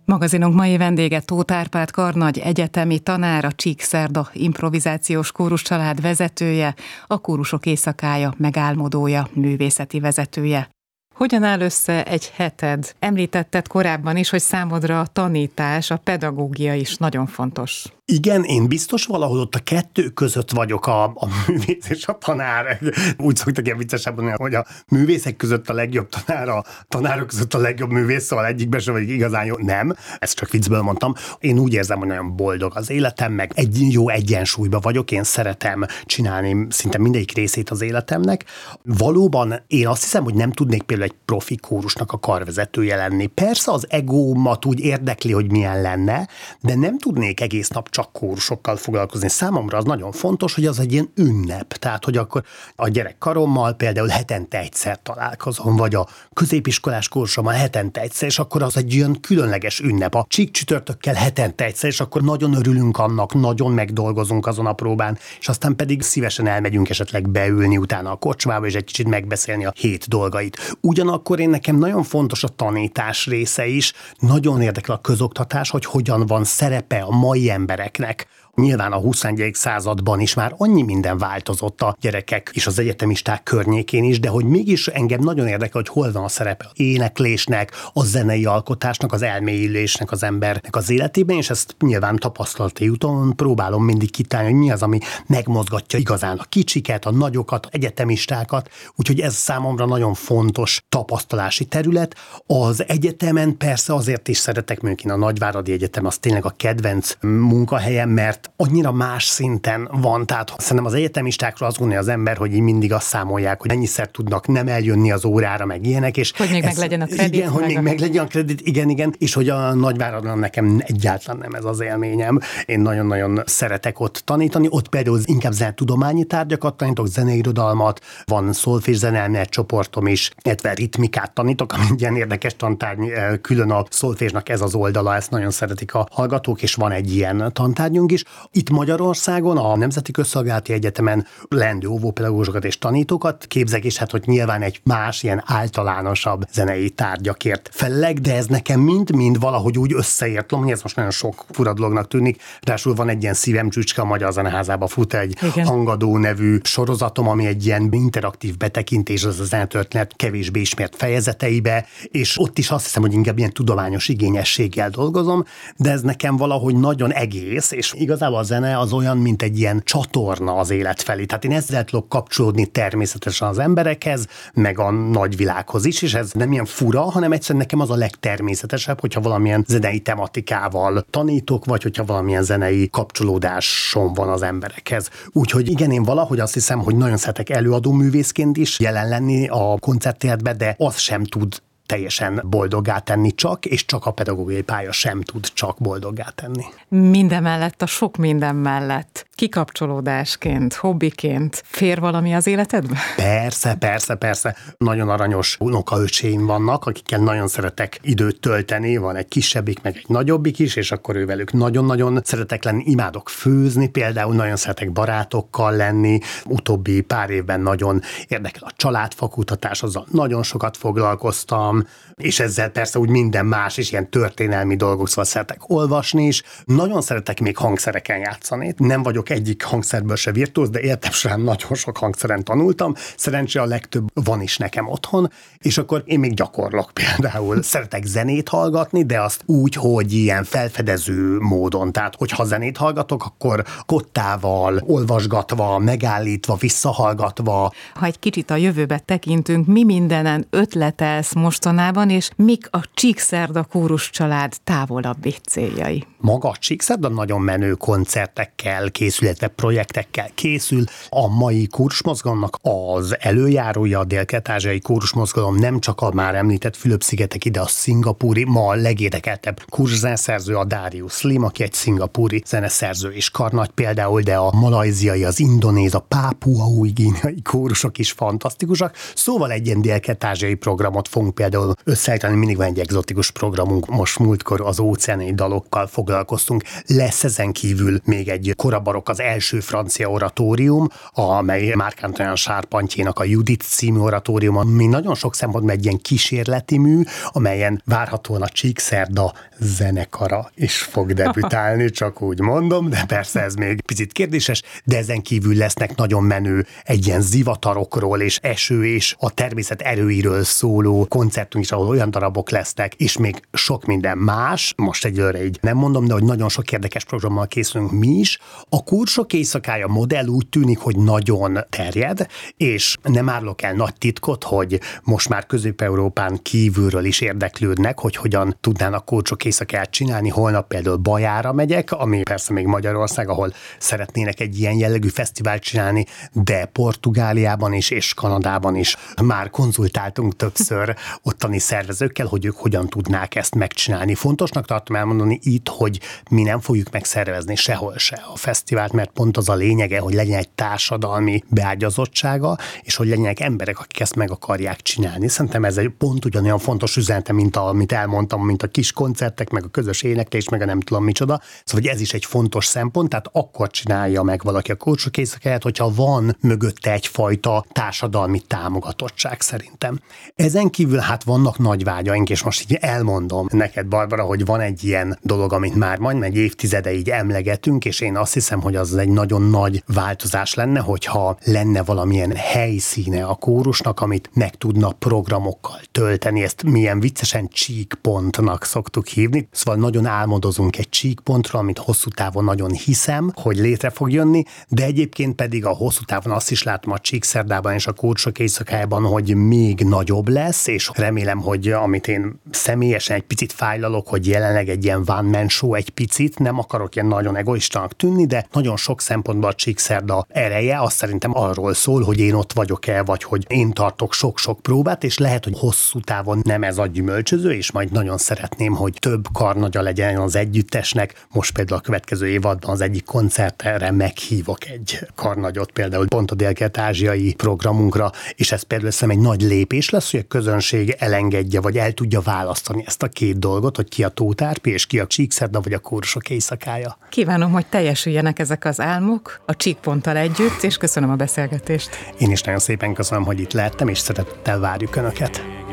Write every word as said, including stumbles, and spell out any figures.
Magazinunk mai vendége Tóth Árpád karnagy egyetemi tanár, a Csíkszerda improvizációs kóruscsalád vezetője, a Kórusok Éjszakája megálmodója, művészeti vezetője. Hogyan áll össze egy heted? Említetted korábban is, hogy számodra a tanítás, a pedagógia is nagyon fontos. Igen, én biztos valahol ott a kettő között vagyok, a, a művész és a tanár. Úgy szoktak ilyen viccesebben, hogy a művészek között a legjobb tanár, a tanárok között a legjobb művész, szóval egyikben sem vagyok igazán jó. Nem, ezt csak viccből mondtam. Én úgy érzem, hogy nagyon boldog az életem, meg egy jó egyensúlyban vagyok. Én szeretem csinálni szinte mindegyik részét az életemnek. Valóban én azt hiszem, hogy nem tudnék például egy profi kórusnak a karvezetője lenni. Persze az egómat úgy érdekli, hogy milyen lenne, de nem tudnék egész nap csak kórusokkal foglalkozni. Számomra az nagyon fontos, hogy az egy ilyen ünnep. Tehát, hogy akkor a gyerekkarommal például hetente egyszer találkozom, vagy a középiskolás kórusommal hetente egyszer, és akkor az egy olyan különleges ünnep. A csíkcsütörtökkel hetente egyszer, és akkor nagyon örülünk annak, nagyon megdolgozunk azon a próbán, és aztán pedig szívesen elmegyünk esetleg beülni utána a kocsmába, és egy kicsit megbeszélni a hét dolgait. Ugyanakkor én nekem nagyon fontos a tanítás része is, nagyon érdekel a közoktatás, hogy hogyan van szerepe a mai embereknek. Nyilván a huszonegyedik században is már annyi minden változott a gyerekek és az egyetemisták környékén is, de hogy mégis engem nagyon érdekel, hogy hol van a szerepe az éneklésnek, a zenei alkotásnak, az elmélyülésnek az embernek az életében, és ezt nyilván tapasztalati úton próbálom mindig kitálni, hogy mi az, ami megmozgatja igazán a kicsiket, a nagyokat, a egyetemistákat, úgyhogy ez számomra nagyon fontos tapasztalási terület. Az egyetemen persze azért is szeretek, mondjuk én a Nagyváradi Egyetem, az tényleg a kedvenc munkahelyem, mert annyira más szinten van, tehát szerintem az egyetemistákról azt gondolja az ember, hogy így mindig azt számolják, hogy mennyiszer tudnak nem eljönni az órára, meg ilyenek, és hogy még ez, meg legyen a kredit. Igen, hogy meg még a... meg legyen a kredit, igen, igen, és hogy a Nagyváradon nekem egyáltalán nem ez az élményem. Én nagyon-nagyon szeretek ott tanítani, ott például inkább zenetudományi tárgyakat tanítok, zeneirodalmat, van szolfés zeneelmélet csoportom is, illetve ritmikát tanítok, ami ilyen érdekes tantárgy, külön a szolfésnak ez az oldala, ezt nagyon szeretik a hallgatók, és van egy ilyen tantárgyunk is. Itt Magyarországon a Nemzeti Közszolgálati Egyetemen leendő óvópedagógusokat és tanítókat képzek, és hát hogy nyilván egy más, ilyen általánosabb zenei tárgyakért felelek, de ez nekem mind-mind valahogy úgy összeért, hogy ez most nagyon sok fura dolognak tűnik. Ráadásul van egy ilyen Szívem csücske, a Magyar Zeneházába fut egy Igen. Hangadó nevű sorozatom, ami egy ilyen interaktív betekintés az a zenetörténet kevésbé ismert fejezeteibe, és ott is azt hiszem, hogy inkább ilyen tudományos igényességgel dolgozom, de ez nekem valahogy nagyon egész, és igazából a zene az olyan, mint egy ilyen csatorna az élet felé. Tehát én ezzel tudok kapcsolódni természetesen az emberekhez, meg a nagyvilághoz is, és ez nem ilyen fura, hanem egyszerűen nekem az a legtermészetesebb, hogyha valamilyen zenei tematikával tanítok, vagy hogyha valamilyen zenei kapcsolódásom van az emberekhez. Úgyhogy igen, én valahogy azt hiszem, hogy nagyon szeretek előadó művészként is jelen lenni a koncertéletben, de az sem tud teljesen boldoggá tenni csak, és csak a pedagógiai pálya sem tud csak boldoggá tenni. Minden mellett, a sok minden mellett kikapcsolódásként, hobbiként fér valami az életedbe? Persze, persze, persze. Nagyon aranyos unokaöcséim vannak, akikkel nagyon szeretek időt tölteni, van egy kisebbik, meg egy nagyobbik is, és akkor ővelük nagyon-nagyon szeretek lenni, imádok főzni, például nagyon szeretek barátokkal lenni, utóbbi pár évben nagyon érdekel a családfakutatás, azzal nagyon sokat foglalkoztam, és ezzel persze úgy minden más is, ilyen történelmi dolgok, szóval szeretek olvasni is. Nagyon szeretek még hangszereken játszani. Nem vagyok egyik hangszerből se virtuóz, de életem során nagyon sok hangszeren tanultam. Szerencsére a legtöbb van is nekem otthon, és akkor én még gyakorlok például. Szeretek zenét hallgatni, de azt úgy, hogy ilyen felfedező módon. Tehát, hogyha zenét hallgatok, akkor kottával, olvasgatva, megállítva, visszahallgatva. Ha egy kicsit a jövőbe tekintünk, mi mindenen ötletelsz mostanában, és mik a Csíkszerda kóruscsalád távolabbi céljai? Maga a Csíkszerda nagyon menő koncertekkel készül, illetve projektekkel készül. A mai kórusmozgalomnak az előjárója, a Dél-Kelet-ázsiai kórusmozgalom, nem csak a már említett Fülöp-szigetek, ide a szingapúri, ma a legérdekeltebb kóruszeneszerző a Darius Lim, aki egy szingapúri zeneszerző és karnagy például, de a malajziai, az indonéz, a pápua új-guineai kórusok is fantasztikusak. Szóval egy ilyen dél-kelet-ázsiai programot fogunk például összeállítani, mindig van egy egzotikus programunk, most múltkor az óceáni dalokkal foglalkoztunk. Lesz ezen kívül még egy korabarokk vagyok az első francia oratórium, amely Marc Antoine Charpentiernek a Judith című oratórium, ami nagyon sok szempontból egy ilyen kísérleti mű, amelyen várhatóan a Csíkszerda zenekara is fog debütálni, csak úgy mondom, de persze ez még picit kérdéses, de ezen kívül lesznek nagyon menő egy ilyen zivatarokról és eső és a természet erőiről szóló koncertunk is, ahol olyan darabok lesznek, és még sok minden más. Most egyelőre így nem mondom, de hogy nagyon sok érdekes programmal készülünk mi is. A Kórsok éjszakája modell úgy tűnik, hogy nagyon terjed, és nem árulok el nagy titkot, hogy most már Közép-Európán kívülről is érdeklődnek, hogy hogyan tudnának Kórsok éjszakáját csinálni. Holnap például Bajára megyek, ami persze még Magyarország, ahol szeretnének egy ilyen jellegű fesztivált csinálni, de Portugáliában is és Kanadában is már konzultáltunk többször ottani szervezőkkel, hogy ők hogyan tudnák ezt megcsinálni. Fontosnak tartom elmondani itt, hogy mi nem fogjuk megszervezni sehol se a fesztivált, mert pont az a lényege, hogy legyen egy társadalmi beágyazottsága, és hogy legyenek emberek, akik ezt meg akarják csinálni. Szerintem ez egy pont ugyanolyan fontos üzenete, mint a, amit elmondtam, mint a kis koncertek, meg a közös éneklés, meg a nem tudom micsoda. Szóval ez is egy fontos szempont, tehát akkor csinálja meg valaki a Kórsok éjszakáját, hogyha van mögötte egyfajta társadalmi támogatottság szerintem. Ezen kívül hát vannak nagy vágyaink, és most így elmondom neked, Barbara, hogy van egy ilyen dolog, amit már majd egy évtizede így emlegetünk, és én azt hiszem, hogy az egy nagyon nagy változás lenne, hogyha lenne valamilyen helyszíne a kórusnak, amit meg tudna programokkal tölteni. Ezt milyen viccesen csíkpontnak szoktuk hívni. Szóval nagyon álmodozunk egy csíkpontról, amit hosszú távon nagyon hiszem, hogy létre fog jönni, de egyébként pedig a hosszú távon azt is látom a Csíkszerdában és a Kórsok éjszakájában, hogy még nagyobb lesz, és remélem, hogy amit én személyesen egy picit fájlalok, hogy jelenleg egy ilyen one man show egy picit, nem akarok ilyen nagyon egoistának tűnni, de nagyon sok szempontból a Csíkszerda ereje azt szerintem arról szól, hogy én ott vagyok-e, vagy hogy én tartok sok-sok próbát, és lehet, hogy hosszú távon nem ez a gyümölcsöző, és majd nagyon szeretném, hogy több karnagya legyen az együttesnek. Most például a következő évadban az egyik koncertre meghívok egy karnagyot, például pont a délkelet-ázsiai programunkra, és ez például szerintem egy nagy lépés lesz, hogy a közönség elengedje, vagy el tudja választani ezt a két dolgot, hogy ki a Tóth Árpi, és ki a Csíkszerda, vagy a Kórusok éjszakája. Kívánom, hogy teljesüljenek ezek az álmok a Csíkponttal együtt, és köszönöm a beszélgetést. Én is nagyon szépen köszönöm, hogy itt lehettem, és szeretettel várjuk Önöket.